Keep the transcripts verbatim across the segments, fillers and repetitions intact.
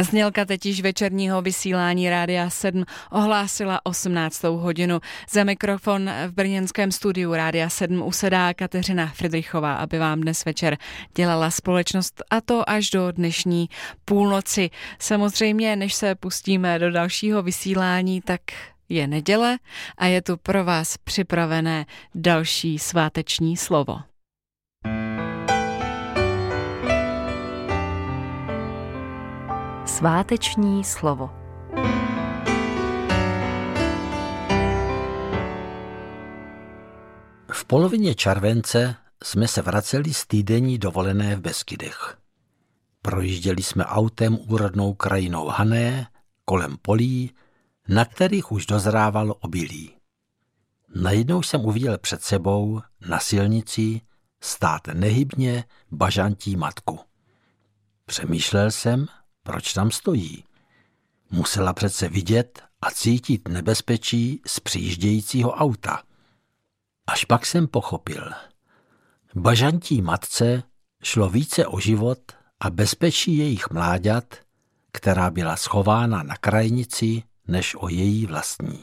Znělka teď již večerního vysílání Rádia sedm ohlásila osmnáctou hodinu. Za mikrofon v brněnském studiu Rádia sedm usedá Kateřina Fridrichová, aby vám dnes večer dělala společnost, a to až do dnešní půlnoci. Samozřejmě, než se pustíme do dalšího vysílání, tak je neděle a je tu pro vás připravené další sváteční slovo. Sváteční slovo. V polovině července jsme se vraceli z týdenní dovolené v Beskydech. Projížděli jsme autem úrodnou krajinou Hané, kolem polí, na kterých už dozrávalo obilí. Najednou jsem uviděl před sebou na silnici stát nehybně bažantí matku. Přemýšlel jsem, proč tam stojí. Musela přece vidět a cítit nebezpečí z přijíždějícího auta. Až pak jsem pochopil. Bažantí matce šlo více o život a bezpečí jejich mláďat, která byla schována na krajnici, než o její vlastní.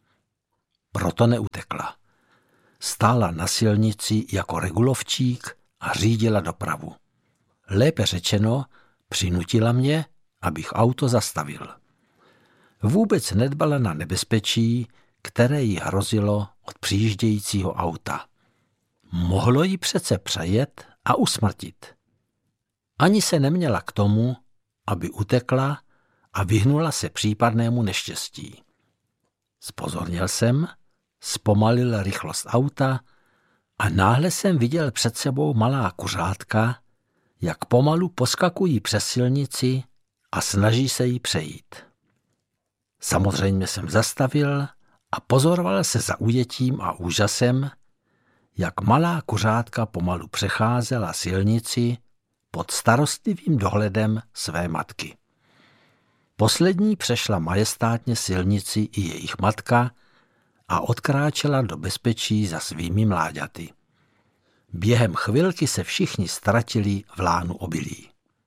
Proto neutekla. Stála na silnici jako regulovčík a řídila dopravu. Lépe řečeno, přinutila mě, abych auto zastavil. Vůbec nedbala na nebezpečí, které jí hrozilo od přijíždějícího auta. Mohlo jí přece přejet a usmrtit. Ani se neměla k tomu, aby utekla a vyhnula se případnému neštěstí. Zpozornil jsem, zpomalil rychlost auta a náhle jsem viděl před sebou malá kuřátka, jak pomalu poskakují přes silnici a snaží se jí přejít. Samozřejmě jsem zastavil a pozoroval se zaujetím a úžasem, jak malá kuřátka pomalu přecházela silnici pod starostlivým dohledem své matky. Poslední přešla majestátně silnici i jejich matka a odkráčela do bezpečí za svými mláďaty. Během chvilky se všichni ztratili v lánu obilí.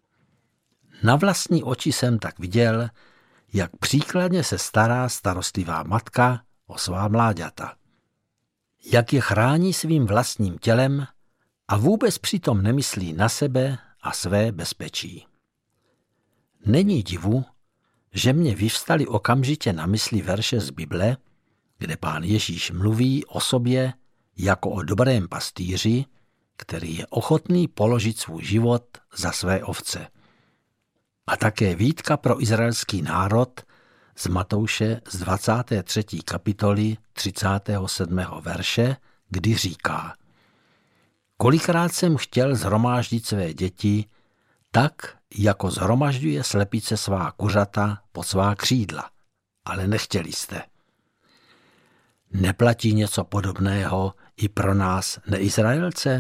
Na vlastní oči jsem tak viděl, jak příkladně se stará starostlivá matka o svá mláďata. Jak je chrání svým vlastním tělem a vůbec přitom nemyslí na sebe a své bezpečí. Není divu, že mě vyvstaly okamžitě na mysli verše z Bible, kde Pán Ježíš mluví o sobě jako o dobrém pastýři, který je ochotný položit svůj život za své ovce. A také výtka pro izraelský národ z Matouše z dvacáté třetí kapitoly třicátého sedmého verše, kdy říká: Kolikrát jsem chtěl shromáždit své děti, tak, jako shromažďuje slepice svá kuřata pod svá křídla, ale nechtěli jste. Neplatí něco podobného i pro nás neizraelce?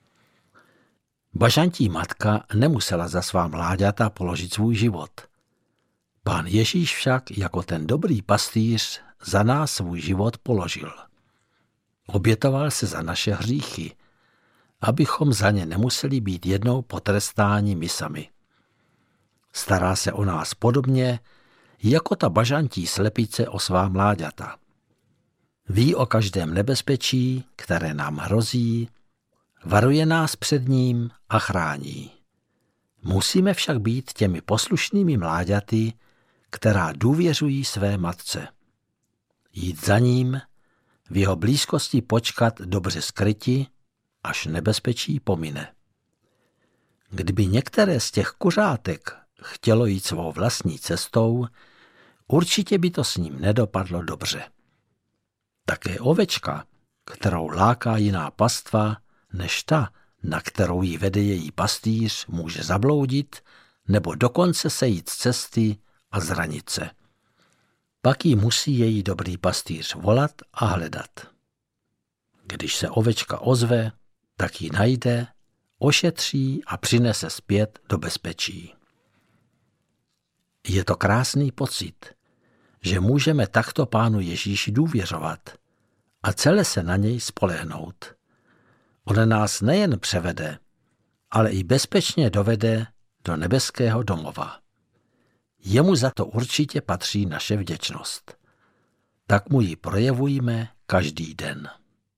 Bažantí matka nemusela za svá mláďata položit svůj život. Pán Ježíš však jako ten dobrý pastýř za nás svůj život položil. Obětoval se za naše hříchy, abychom za ně nemuseli být jednou potrestáni my sami. Stará se o nás podobně, jako ta bažantí slepice o svá mláďata. Ví o každém nebezpečí, které nám hrozí, varuje nás před ním a chrání. Musíme však být těmi poslušnými mláďaty, která důvěřují své matce. Jít za ním, v jeho blízkosti počkat dobře skryti, až nebezpečí pomine. Kdyby některé z těch kuřátek chtělo jít svou vlastní cestou, určitě by to s ním nedopadlo dobře. Také ovečka, kterou láká jiná pastva, než ta, na kterou ji vede její pastýř, může zabloudit nebo dokonce sejít z cesty a zranit se. Pak ji musí její dobrý pastýř volat a hledat. Když se ovečka ozve, tak ji najde, ošetří a přinese zpět do bezpečí. Je to krásný pocit, že můžeme takto Pánu Ježíši důvěřovat a celé se na něj spolehnout. On nás nejen převede, ale i bezpečně dovede do nebeského domova. Jemu za to určitě patří naše vděčnost. Tak mu ji projevujme každý den.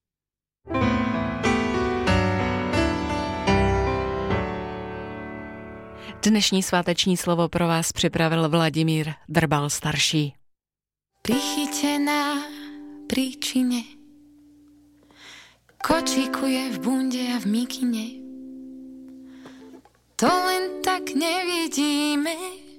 Dnešní sváteční slovo pro vás připravil Vladimír Drbal starší. Prichytená príčine, kočíkuje v bunde a v mikine. To len tak nevidíme,